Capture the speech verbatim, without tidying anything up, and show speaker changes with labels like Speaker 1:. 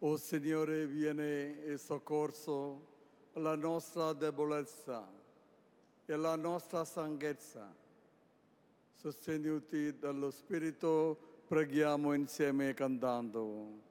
Speaker 1: O Signore, vieni in soccorso alla nostra debolezza e alla nostra stanchezza. Sostenuti dallo Spirito, preghiamo insieme cantando.